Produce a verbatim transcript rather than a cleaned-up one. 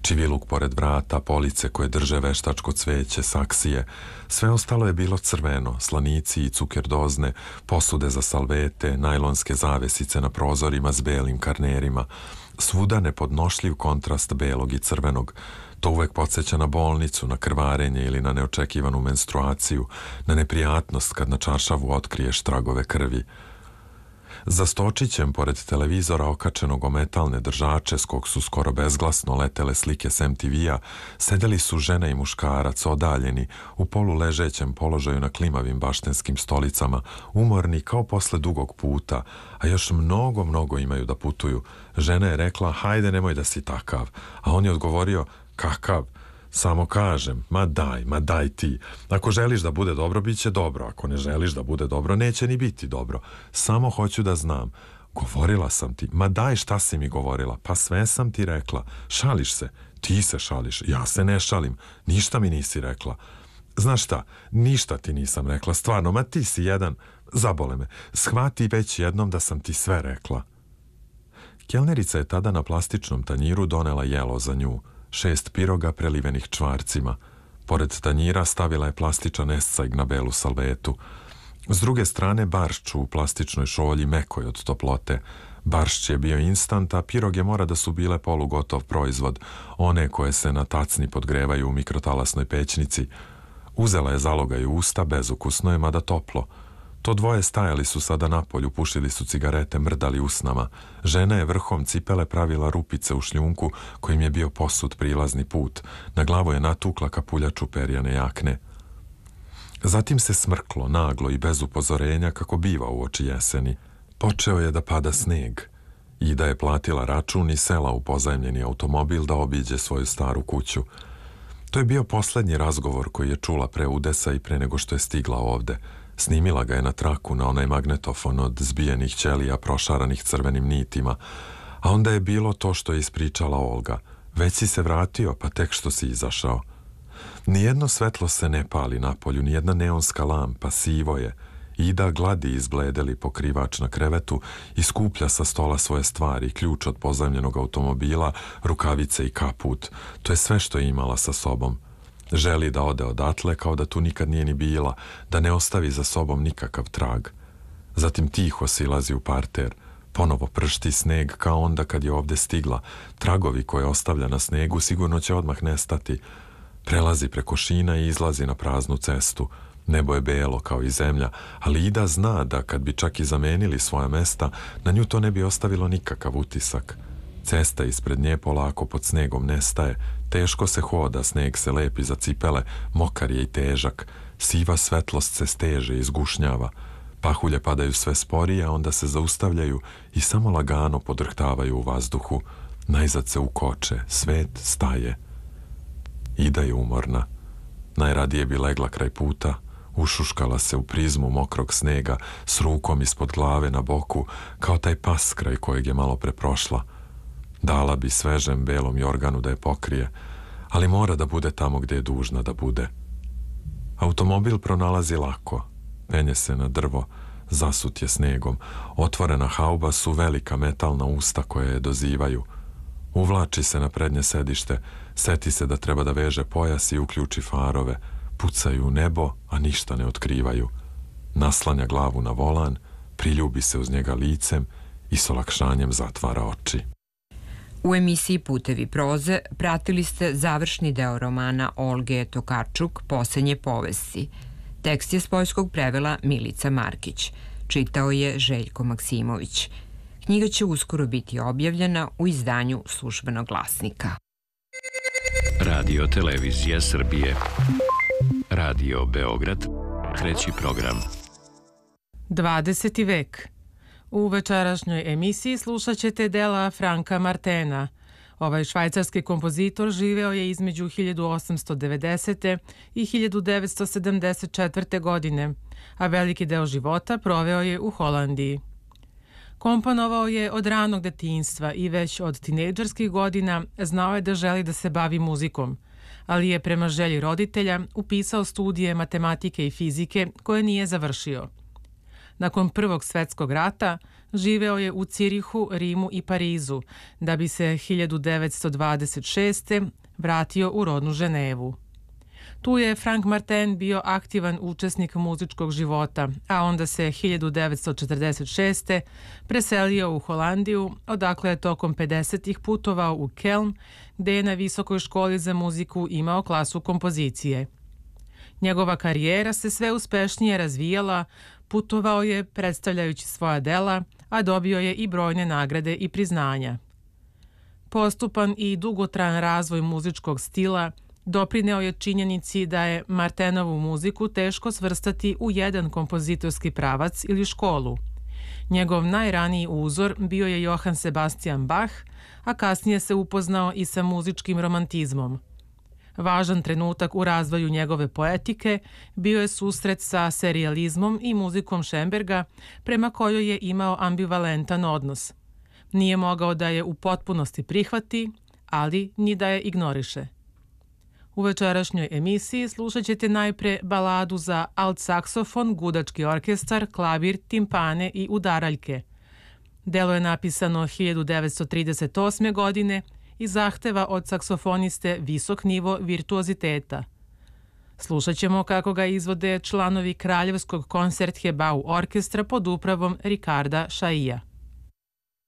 čiviluk pored vrata, police koje drže veštačko cveće, saksije. Sve ostalo je bilo crveno, slanici i cukerdozne, posude za salvete, najlonske zavesice na prozorima s belim karnerima. Svuda nepodnošljiv kontrast belog i crvenog. To uvek podsjeća na bolnicu, na krvarenje ili na neočekivanu menstruaciju, na neprijatnost kad na čaršavu otkriješ tragove krvi. Za stočićem, pored televizora okačenog o metalne držače s kog su skoro bezglasno letele slike s em te ve-a, sedeli su žena i muškarac odaljeni u poluležećem položaju na klimavim baštenskim stolicama, umorni kao posle dugog puta, a još mnogo, mnogo imaju da putuju. Žena je rekla, hajde nemoj da si takav, a on je odgovorio, kakav? Samo kažem, ma daj, ma daj ti. Ako želiš da bude dobro, bit će dobro. Ako ne želiš da bude dobro, neće ni biti dobro. Samo hoću da znam. Govorila sam ti. Ma daj, šta si mi govorila? Pa sve sam ti rekla. Šališ se. Ti se šališ. Ja se ne šalim. Ništa mi nisi rekla. Znaš šta? Ništa ti nisam rekla. Stvarno, ma ti si jedan. Zabole me. Shvati već jednom da sam ti sve rekla. Kelnerica je tada na plastičnom tanjiru donela jelo za nju. Šest piroga prelivenih čvarcima. Pored tanjira stavila je plastičan escajg na belu salvetu. S druge strane baršču u plastičnoj šolji mekoj od toplote. Baršć je bio instant, a piroge mora da su bile polugotov proizvod, one koje se na tacni podgrevaju u mikrotalasnoj pećnici. Uzela je zalogaj u usta, bezukusno je, mada toplo. To dvoje stajali su sada napolju, pušili su cigarete, mrdali usnama. Žena je vrhom cipele pravila rupice u šljunku kojim je bio posut prilazni put. Na glavu je natukla kapuljaču perjane jakne. Zatim se smrklo, naglo i bez upozorenja kako biva u oči jeseni. Počeo je da pada sneg. Ida je platila račun i sela u pozajmljeni automobil da obiđe svoju staru kuću. To je bio poslednji razgovor koji je čula pre udesa i pre nego što je stigla ovde. Snimila ga je na traku na onaj magnetofon od zbijenih ćelija prošaranih crvenim nitima, a onda je bilo to što je ispričala Olga. Već si se vratio, pa tek što si izašao. Nijedno svetlo se ne pali napolju, nijedna neonska lampa, sivo je. Ida gladi izbledeli pokrivač na krevetu i skuplja sa stola svoje stvari, ključ od pozajmljenog automobila, rukavice i kaput. To je sve što je imala sa sobom. Želi da ode odatle kao da tu nikad nije ni bila, da ne ostavi za sobom nikakav trag. Zatim tiho silazi u parter. Ponovo pršti sneg kao onda kad je ovde stigla. Tragovi koje ostavlja na snegu sigurno će odmah nestati. Prelazi preko šina i izlazi na praznu cestu. Nebo je belo kao i zemlja, ali Ida zna da kad bi čak i zamenili svoja mesta, na nju to ne bi ostavilo nikakav utisak. Cesta ispred nje polako pod snegom nestaje, teško se hoda, sneg se lepi za cipele, mokar je i težak, siva svetlost se steže i zgušnjava. Pahulje padaju sve sporije, a onda se zaustavljaju i samo lagano podrhtavaju u vazduhu. Najzad se ukoče, svet staje. Ida je umorna. Najradije bi legla kraj puta, ušuškala se u prizmu mokrog snega s rukom ispod glave na boku, kao taj pas kraj kojeg je malo pre prošla. Dala bi svežem belom jorganu da je pokrije, ali mora da bude tamo gde je dužna da bude. Automobil pronalazi lako, penje se na drvo, zasut je snegom, otvorena hauba su velika metalna usta koje je dozivaju. Uvlači se na prednje sedište, seti se da treba da veže pojas i uključi farove, pucaju u nebo, a ništa ne otkrivaju. Naslanja glavu na volan, priljubi se uz njega licem i s olakšanjem zatvara oči. U emisiji Putevi proze pratili ste završni deo romana Olge Tokarčuk Poslednje povesti. Tekst je s poljskog prevela Milica Markić. Čitao je Željko Maksimović. Knjiga će uskoro biti objavljena u izdanju Službenog glasnika. Radio Televizija Srbije. Radio Beograd. Treći program. dvadeseti vek. U večerašnjoj emisiji slušat ćete dela Franka Martena. Ovaj švajcarski kompozitor živeo je između hiljadu osamsto devedesete. i hiljadu devetsto sedamdeset četvrte. godine, a veliki deo života proveo je u Holandiji. Komponovao je od ranog detinjstva i već od tinejdžerskih godina znao je da želi da se bavi muzikom, ali je prema želji roditelja upisao studije matematike i fizike koje nije završio. Nakon Prvog svetskog rata živeo je u Cirihu, Rimu i Parizu, da bi se hiljadu devetsto dvadeset šeste. vratio u rodnu Ženevu. Tu je Frank Martin bio aktivan učesnik muzičkog života, a onda se hiljadu devetsto četrdeset šeste. preselio u Holandiju, odakle je tokom pedesetih putovao u Keln, gde je na Visokoj školi za muziku imao klasu kompozicije. Njegova karijera se sve uspešnije razvijala, putovao je predstavljajući svoja dela, a dobio je i brojne nagrade i priznanja. Postupan i dugotrajan razvoj muzičkog stila doprineo je činjenici da je Martinovu muziku teško svrstati u jedan kompozitorski pravac ili školu. Njegov najraniji uzor bio je Johann Sebastian Bach, a kasnije se upoznao i sa muzičkim romantizmom. Važan trenutak u razvoju njegove poetike bio je susret sa serijalizmom i muzikom Schönberga, prema kojoj je imao ambivalentan odnos. Nije mogao da je u potpunosti prihvati, ali ni da je ignoriše. U večerašnjoj emisiji slušat ćete najpre baladu za alt saksofon, gudački orkestar, klavir, timpane i udaraljke. Delo je napisano hiljadu devetsto trideset osme. godine i zahteva od saksofoniste visok nivo virtuoziteta. Slušat ćemo kako ga izvode članovi Kraljevskog koncertgebau orkestra pod upravom Ricarda Chailля.